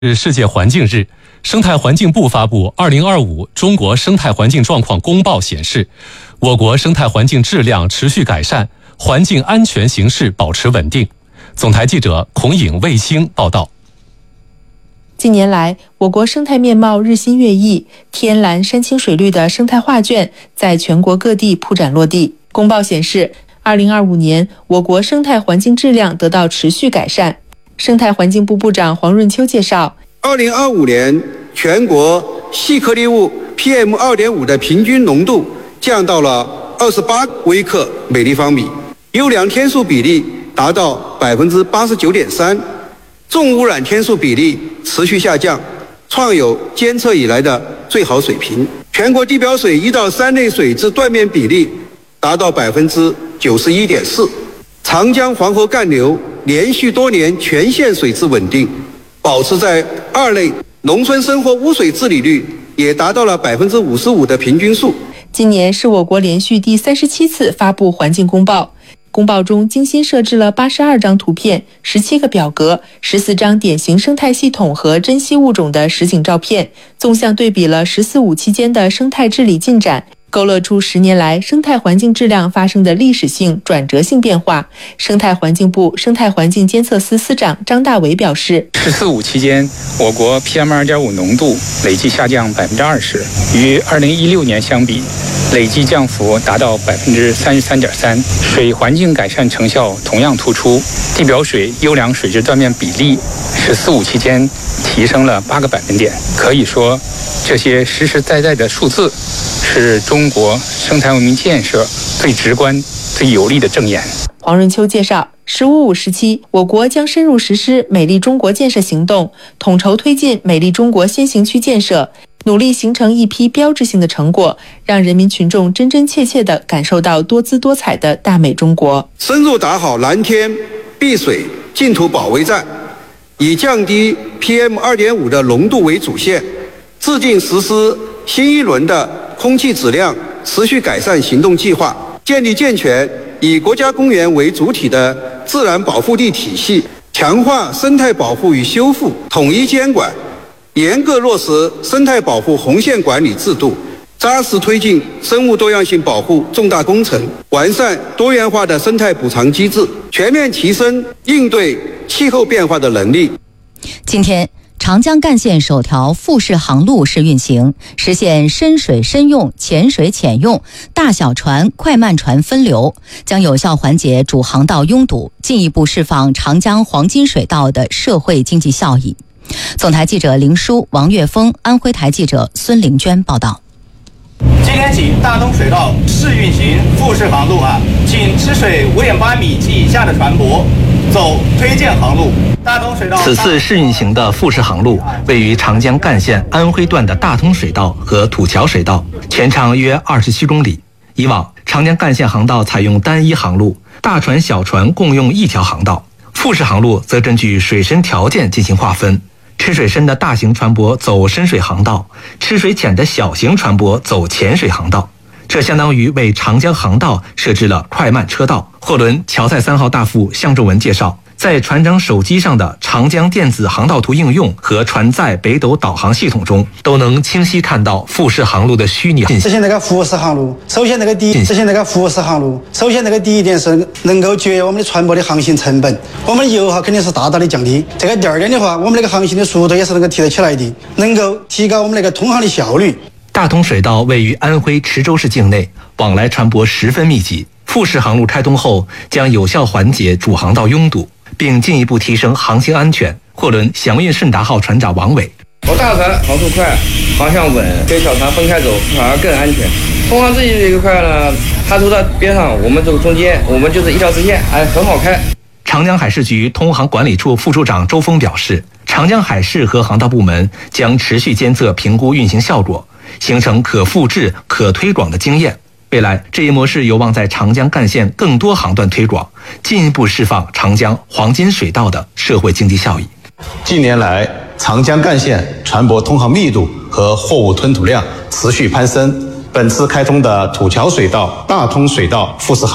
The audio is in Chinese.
是世界环境日，生态环境部发布2025中国生态环境状况公报显示，我国生态环境质量持续改善，环境安全形势保持稳定。总台记者孔颖、卫星报道。 近年来，我国生态面貌日新月异，天蓝山青水绿的生态画卷在全国各地铺展落地。公报显示，2025年我国生态环境质量得到持续改善。生态环境部部长黄润秋介绍 ，2025年全国细颗粒物 PM2.5 的平均浓度降到了28微克每立方米，优良天数比例达到 89.3%， 重污染天数比例持续下降，创有监测以来的最好水平。全国地表水1到3类水质断面比例达到 91.4%， 长江黄河干流连续多年全线水质稳定，保持在2类，农村生活污水治理率也达到了 55% 的平均数。 今年是我国连续第37次发布环境公报，公报中精心设置了82张图片、17个表格、14张典型生态系统和珍稀物种的实景照片，纵向对比了“十四五”期间的生态治理进展，勾勒出10年来生态环境质量发生的历史性、转折性变化。生态环境部生态环境监测司司长张大伟表示 ，“十四五”期间，我国 PM2.5 浓度累计下降20%，与2016年相比，累计降幅达到33.3%，水环境改善成效同样突出。地表水优良水质断面比例“十四五”期间提升了8个百分点。可以说，这些实实在在的数字是中国生态文明建设最直观、最有力的证言。 黄润秋介绍，“15+5”时期，我国将深入实施美丽中国建设行动，统筹推进美丽中国先行区建设，努力形成一批标志性的成果，让人民群众真真切切地感受到多姿多彩的大美中国。 深入打好蓝天、碧水、净土保卫战，以降低 PM2.5 的浓度为主线，制定实施新一轮的空气质量持续改善行动计划，建立健全以国家公园为主体的自然保护地体系，强化生态保护与修复统一监管，严格落实生态保护红线管理制度，扎实推进生物多样性保护重大工程，完善多元化的生态补偿机制，全面提升应对气候变化的能力。 今天，长江干线首条复式航路试运行，实现深水深用、浅水浅用、大小船、快慢船分流，将有效缓解主航道拥堵，进一步释放长江黄金水道的社会经济效益。总台记者林舒、王岳峰，安徽台记者孙玲娟报道。 今天起，大通水道试运行复式航路请持水5.8米及以下的船舶走推荐航路。大通水道此次试运行的复式航路位于长江干线安徽段的大通水道和土桥水道，全长约27公里。以往长江干线航道采用单一航路，大船小船共用一条航道，复式航路则根据水深条件进行划分。吃水深的大型船舶走深水航道，吃水浅的小型船舶走浅水航道。这相当于为长江航道设置了快慢车道。货轮乔赛3号大副向仲文介绍，在船长手机上的长江电子航道图应用和船载北斗导航系统中，都能清晰看到复式航路的虚拟信息。 实现那个复式航路，首先那个第一点是能够节约我们的船舶的航行成本，我们的油耗肯定是大大的降低。这个第二点的话，我们那个航行的速度也是能够提得起来的，能够提高我们那个通航的效率。 大通水道位于安徽池州市境内，往来船舶十分密集。复式航路开通后，将有效缓解主航道拥堵，并进一步提升航行安全。货轮祥运顺达号船长王伟： 我大船航速快，航向稳，跟小船分开走反而更安全。通航这一块呢，它走在边上，我们走中间，我们就是一条直线，很好开。 长江海事局通航管理处副处长周峰表示，长江海事和航道部门将持续监测评估运行效果，形成可复制、可推广的经验。未来，这一模式有望在长江干线更多航段推广，进一步释放长江黄金水道的社会经济效益。 近年来，长江干线船舶通航密度和货物吞吐量持续攀升。本次开通的土桥水道、大通水道复式航